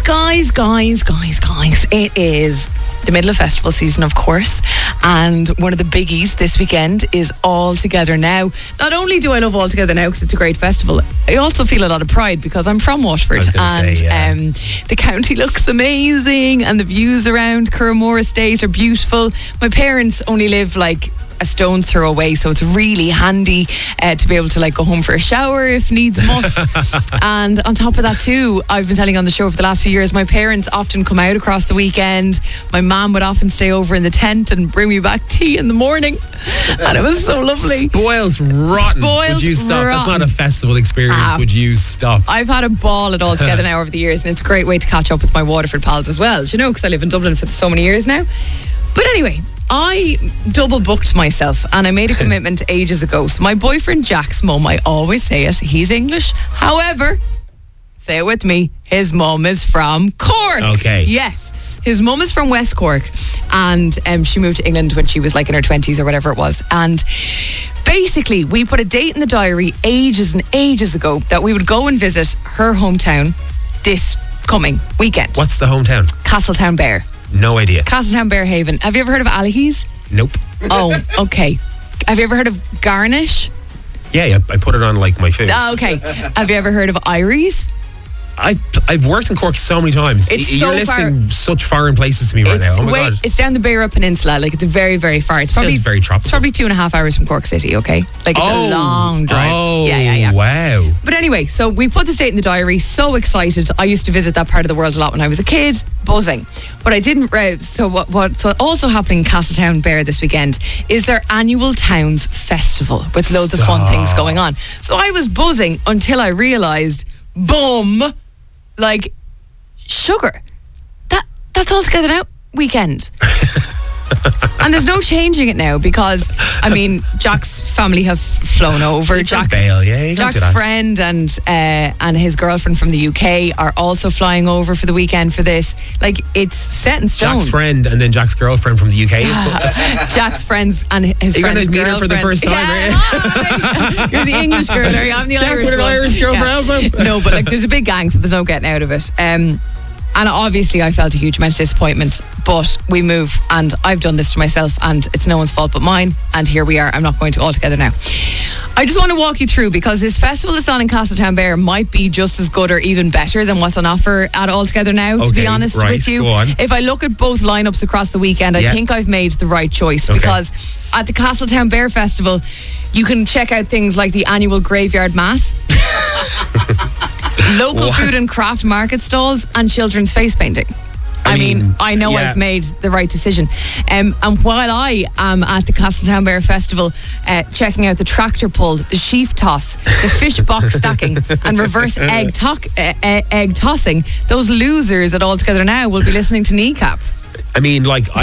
It is the middle of festival season, of course, and one of the biggies this weekend is All Together Now. Not only do I love All Together Now because it's a great festival, I also feel a lot of pride because I'm from Waterford, and the county looks amazing and the views around Curramore Estate are beautiful. My parents only live like a stone's throw away, so it's really handy to be able to like go home for a shower if needs must. And on top of that too, I've been telling on the show for the last few years, my parents often come out across the weekend. My mum would often stay over in the tent and bring me back tea in the morning, and it was so lovely. Spoiled rotten. Would you stop? That's not a festival experience. Would you stop? I've had a ball at All Together Now over the years, and it's a great way to catch up with my Waterford pals as well, you know, because I live in Dublin for so many years now. But anyway, I double booked myself and I made a commitment ages ago. So my boyfriend Jack's mum, I always say it, he's English. However, say it with me, his mum is from Cork. Okay. Yes. His mum is from West Cork, and she moved to England when she was like in her 20s or whatever it was. And basically, we put a date in the diary ages and ages ago that we would go and visit her hometown this coming weekend. What's the hometown? Castletownbere. No idea. Castletownbere Haven. Have you ever heard of Allihies? Nope. Oh, okay. Have you ever heard of Garnish? Yeah, I put it on like my food. Oh, okay. Have you ever heard of Iries? I've worked in Cork so many times. You're listing such foreign places to me right now. Oh my God. It's down the Beara Peninsula. Like, it's very, very far. It's probably very tropical. It's probably 2.5 hours from Cork City, okay? Like, it's a long drive. Oh, yeah. Wow. But anyway, so we put this date in the diary. So excited. I used to visit that part of the world a lot when I was a kid. Buzzing. But I didn't... So what's also happening in Castletownbere this weekend is their annual Towns Festival with loads of fun things going on. So I was buzzing until I realised, boom... like sugar. That's All Together Now weekend. And there's no changing it now because, I mean, Jack's family have flown over. Jack's friend and his girlfriend from the UK are also flying over for the weekend for this. Like, it's set in stone. Jack's friend and then Jack's girlfriend from the UK is Jack's friends and his friend's girlfriend. You're going to meet her for the first time, right? You're the English girl, are you? I'm the Irish one. Irish girl for album. No, but like, there's a big gang, so there's no getting out of it. And obviously I felt a huge amount of disappointment, but we move, and I've done this to myself and it's no one's fault but mine, and here we are. I'm not going to All Together Now. I just want to walk you through, because this festival that's on in Castletownbere might be just as good or even better than what's on offer at All Together Now, to be honest with you. Go on. If I look at both lineups across the weekend, I think I've made the right choice, because at the Castletownbere Festival you can check out things like the annual Graveyard Mass, local food and craft market stalls, and children's face painting. I mean, I know I've made the right decision. And while I am at the Castletownbere Festival checking out the tractor pull, the sheaf toss, the fish box stacking and reverse egg tossing, those losers at All Together Now will be listening to Kneecap. I mean, like,